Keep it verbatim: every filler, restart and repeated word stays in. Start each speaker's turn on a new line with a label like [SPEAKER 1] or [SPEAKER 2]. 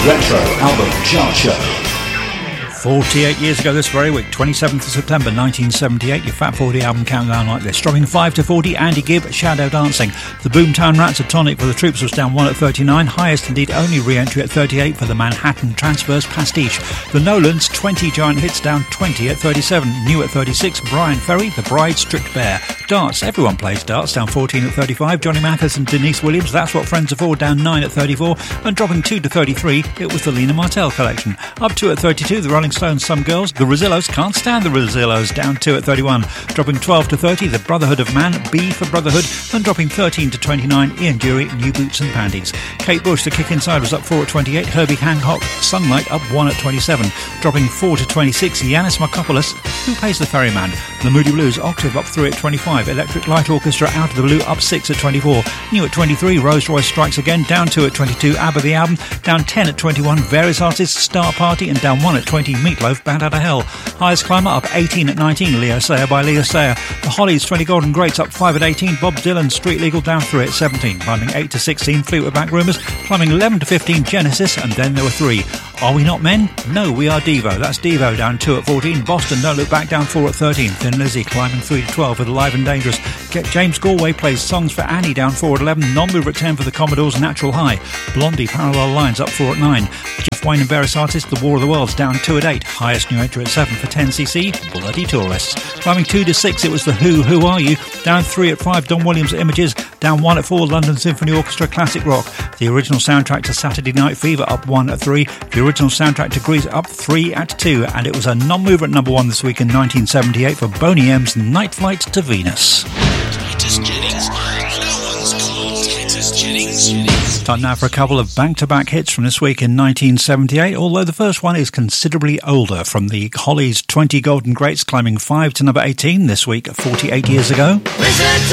[SPEAKER 1] Retro Album Chart Show.
[SPEAKER 2] forty-eight years ago this very week, twenty-seventh of September nineteen seventy-eight, your Fat forty album countdown like this. Dropping five to forty, Andy Gibb, Shadow Dancing. The Boomtown Rats, A Tonic for the Troops was down one at thirty-nine, highest indeed only re-entry at thirty-eight for the Manhattan Transverse Pastiche. The Nolans, twenty giant hits down twenty at thirty-seven, new at thirty-six, Brian Ferry, The Bride, Strict Bear. Darts, everyone plays darts, down fourteen at thirty-five, Johnny Mathis and Denise Williams, That's What Friends Are For, down nine at thirty-four, and dropping two to thirty-three, it was the Lena Martell collection. Up two at thirty-two, the Rolling Stones, Some Girls. The Rosillos, Can't Stand the Rosillos, down two at thirty-one. Dropping twelve to thirty, The Brotherhood of Man, B for Brotherhood, and dropping thirteen to twenty-nine, Ian Dury, New Boots and Panties. Kate Bush, The Kick Inside, was up four at twenty-eight, Herbie Hancock, Sunlight, up one at twenty-seven. Dropping four to twenty-six, Yanis Markopoulos, Who Pays the Ferryman? The Moody Blues, Octave, up three at twenty-five, Electric Light Orchestra, Out of the Blue, up six at twenty-four. New at twenty-three, Rolls Royce Strikes Again, down two at twenty-two, ABBA the Album, down ten at twenty-one, Various Artists, Star Party, and down one at twenty, Meatloaf, Band Out of Hell. Highest climber up eighteen at nineteen, Leo Sayer by Leo Sayer. The Hollies, twenty Golden Greats, up five at eighteen, Bob Dylan, Street Legal, down three at seventeen. Climbing eight to sixteen, Fleetwood Mac Rumours. Climbing eleven to fifteen, Genesis, and then there were three. Are We Not Men? No, We Are Devo. That's Devo, down two at fourteen. Boston, Don't Look Back, down four at thirteen. Thin Lizzy, climbing three to twelve with Alive and Dangerous. Get James Galway plays Songs for Annie, down four at eleven. Non-Mover at ten for the Commodores, Natural High. Blondie, Parallel Lines, up four at nine. Jeff Wayne and Various Artists, The War of the Worlds, down two at eight. Highest new entry at seven for ten C C, Bloody Tourists. Climbing two to six, it was The Who, Who Are You? Down three at five, Don Williams, Images. Down one at four, London Symphony Orchestra, Classic Rock. The original soundtrack to Saturday Night Fever, up one at three. The original soundtrack to Grease, up three at two. And it was a non-mover at number one this week in nineteen seventy-eight for Boney M's Night Flight to Venus.
[SPEAKER 3] Titus Jennings. No one's called Titus Jennings.
[SPEAKER 2] Time now for a couple of back-to-back hits from this week in nineteen seventy-eight, although the first one is considerably older, from the Hollies' twenty Golden Greats, climbing five to number eighteen this week, forty-eight years ago.
[SPEAKER 4] Listen